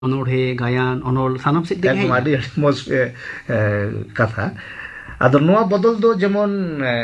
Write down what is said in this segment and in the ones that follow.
অনড়হে gain অনল সানাম সেদ দিকে একদম আদি মজ কথা আদো নোয়া বদল দো যেমন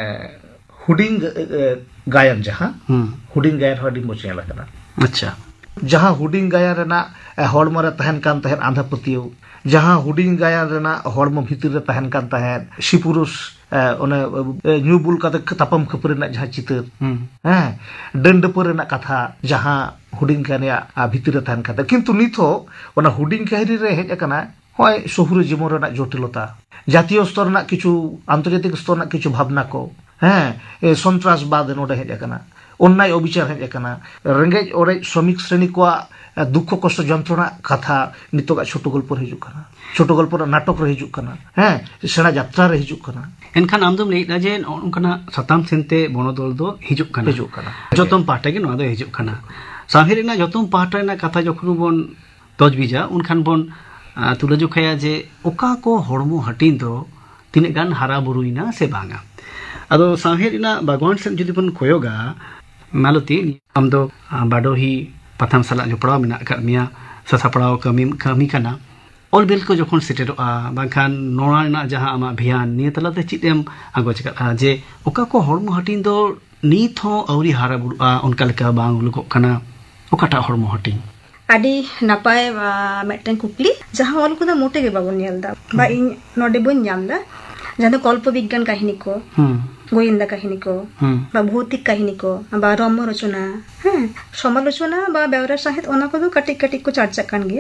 হুডিং গায়ান যাহা হুডিং গায়ান হডি মজ ᱧᱮᱞ ᱟᱠᱟᱱᱟ আচ্ছা जहाँ हुडिंग गायन रेना हॉर्मो रे तहन कान तहन आंधा पतियो जहाँ हुडिंग गायन रेना हॉर्मो भीतर रे तहन कान तहन शिपुरुष ओने न्यू बुल का तापम खपर रेना जहाँ चितर हैं डंडपर रेना कथा जहाँ हुडिंग गायन भीतर रे तहन कान किंतु निथो ओना हुडिंग कहरी रे हेज अकना होय शहुर जीवन रेना जटिलता जातीय स्तर रेना किछु आंतर्जातिक स्तर रेना किछु भावना को हैं सन्त्रासबाद नोडे हेज अकना अन्याय अविचार हेज अकना रेंगेज ओरेज श्रमिक श्रेणी को दुख कष्ट जंत्रणा कथा नितोगा छोटो गल्प रे हिजुक कना छोटो गल्प नाटक रे हिजुक कना हैं सेना यात्रा रे हिजुक कना एनखान आमदम लेदा जे ओनकना सताम सेनते बनोदल दो हिजुक कना जतम पाटा गे नोआ दो हिजुक कना साहेरेना जतम पाटा ना कथा जखन बोन तजबिजा उनखान बोन तुला जुखाया जे ओका को हड़मो हटिन दो तिने गान हारा बुरुइना से बांगा अदो साहेरेना भगवान सेन जुदी बन कोयोगा मालती हम दो बाडोही पथाम साला जोपड़ाव मेना कर मिया ससापड़ाव कमी कना ऑल बिल को जखन सेटेरोआ बांखान नोना ना जहां आमा अभियान निय तलाते चितेम आगोच का जे ओका को हड़मो हटिन दो नीत हो औरी हारा बुरुआ उनका लेका बांग लुको कना ओकाटा हड़मो हटिन आदि नापाय मेटन कुकली जहां ऑल को दा मोटे के बाबन नेलदा बा इन नोडे बन नामदा जहां कल्प विज्ञान काहिनी को गोयिंदा काहिनी को बा भौतिक काहिनी को बा रम्य रचना समालोचना बा बेवरा साहित्य ओना को दो कटिक कटिक को चर्चा कान गे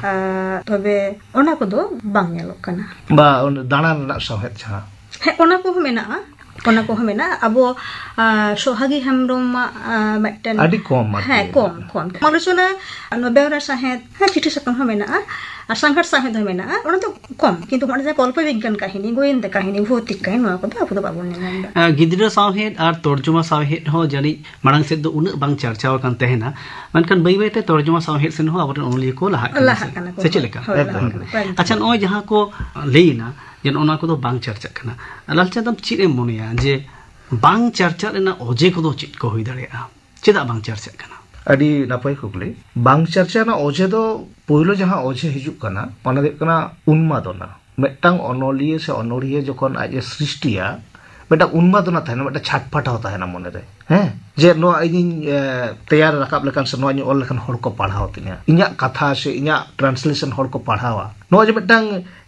तबे ओना को दो बांग नेलो कना बा दाना ना साहित्य छा ओना को मेना ओना को मेना अबो सोहागी हेमब्रम मेटन आदि कम कम समालोचना बेवरा साहित्य चिठी सकम मेना संघर्ष साहित्य मेना ओना तो कम किंतु माने कल्प विज्ञान काहिनी गोयिंदा काहिनी भौतिक काहिनी नोआ को अबो बाबन नेना गिद्रा साहित्य और तर्जुमा साहित्य हो जानी मांग से दो उन बांग चर्चाव कान तहेना मनकन बई बईते तर्जुमा साहित्य सेन हो आबर ओनली को लाहा से चलेका अच्छा नोय जहां को लेना जन ओना को दो बांग चर्चा कना लालचंदम चिरे मोनिया जे बांग चर्चा रेना ओजे को दो चित को होई दाड़ेया चेदा बांग चर्चा कना अडी नापाय कुकली बांग चर्चा ना ओजे दो पहिलो जहां ओजे हिजुक कना ओना दे कना उन्मादना मेटांग अनोलिये से अनोरिये जखन आज सृष्टिया बेटा उन्मादना थाना बेटा छटपटा होता है ना मने रे हैं जे नो इन तैयार रकाब लेकान से नो इन ऑल लेकान हड़ को पढ़ाओ तिना इन्या कथा से इन्या ट्रांसलेशन हड़ को पढ़ावा नो जे बेटांग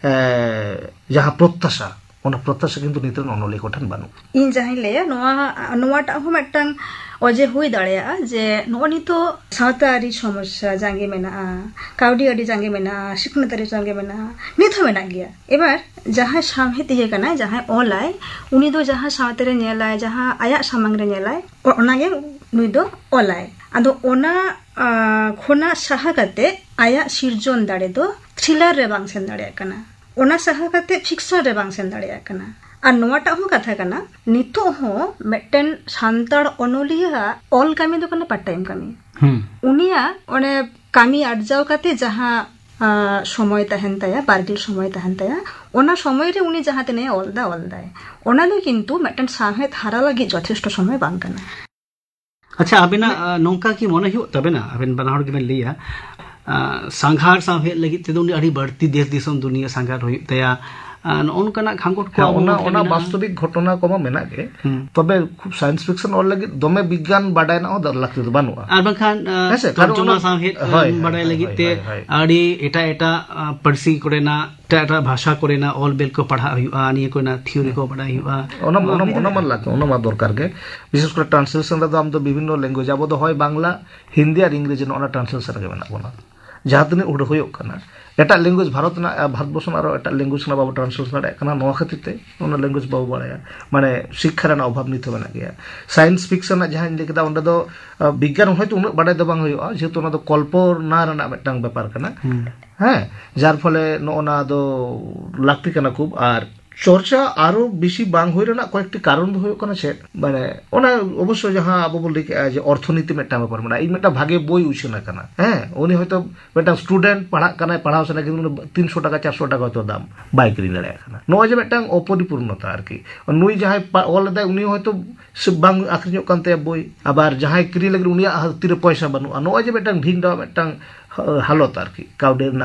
जहां प्रत्याशा ओना प्रत्याशा किंतु नितन अनोली कोठन बानु इन जाहि ले नोवाटा हो मेटांग ओजे हुई दाड़ेया जे नोनी तो सावतारी समस्या जांगे मेना काउडी अडी जांगे मेना सिकनतारी जांगे मेना निथ मेना गया एबार जहां सामहित ये कना जहां ओलाय उनी दो जहां सावतारे नेलाय जहां आया सामंग रे नेलाय ओनागे नुई दो ओलाय आदो ओना खोना साहा कते आया सिरजन दाड़े दो थ्रिलर रे बांग सेन दाड़े कना ओना साहा कते फिक्शन रे बांग सेन दाड़े कना और नोटा हो कथा कना नितो हो मेटन सांताड़ अनोलिया ऑल कामी दो कना पार्ट टाइम कामी उनिया ओने कामी आर्जाव काते जहां समय तहन ताया बारगिल समय तहन ताया ओना समय रे उनी जहां तने ऑलदाय ओना दो किंतु मेटन साहेत हारा लगी যথেষ্ট समय बांग कना अच्छा अबेना नोंका की मने हो तबेना अबेन बनाहर के लिया सांघार साहे लगी ते दुनी अड़ी बढ़ती देश दिसम दुनिया सांघार होय तया ओनकाना खांगोट को ओना वास्तविक घटना को मेना के तबे खूब साइंस फिक्शन और लगी दमे विज्ञान बाडाय ना दर लागते बानुआ आर बखान तर्जुमा साहित बाडाय लगी ते आड़ी एटा पड़सी कोरेना एटा भाषा कोरेना ऑल बेल को पढ़ा हुआ निये कोना थ्योरी को पढ़ा हुआ ओना मन लागे ओना मा दरकार के विशेष कर ट्रांसलेशन रे हम तो विभिन्न लैंग्वेज आबो दो होय बांग्ला हिंदी और इंग्लिश ओना ट्रांसलेशन रे मेना बोना जहां तने उड़ होयो कना एटा लैंग्वेज भारतवर्ष और एटा लैंग्वेज ना बाबू ट्रांसलेशन कना नोआ खातिर ते ओना लैंग्वेज बाबू बाड़ाया माने शिक्षा रे अभाव नित बना गया साइंस फिक्शन जहां लेकेदा ओंडे दो विज्ञान होय तो उन बाड़ाय दो बांग होयो जेतो ना दो कल्पना रना मेटांग व्यापार कना हैं जार फले नोना दो लागती कना खूब और चर्चा आरो बेसी बांग होय रेना कয়েকটি কারণ হয়ে কোন ছেদ মানে ওনা অবশ্য যাহা আবো বলি যে অর্থনীতি মেটা ব্যাপার মানে এই মেটা ভাগে বই উছনা কানা হ্যাঁ উনি হয়তো মেটা স্টুডেন্ট পড়া কানা পড়াও সনা কিন্তু 300 টাকা 400 টাকা হয়তো দাম বাই কিনি দাঁড়া কানা নয় যে মেটা অপরিপূর্ণতা আর কি নুই যাহাই অল দেয় উনি হয়তো বাং আখরিᱧᱚᱜ কানতে বই আবার যাহাই কিনি লাগি উনি তিরে পয়সা বানু নয় যে মেটা ঢিং দাও মেটা হালত আর কি কাউডের